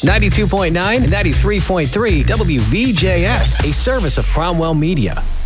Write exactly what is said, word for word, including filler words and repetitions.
ninety-two point nine and ninety-three point three W V J S, a service of Cromwell Media.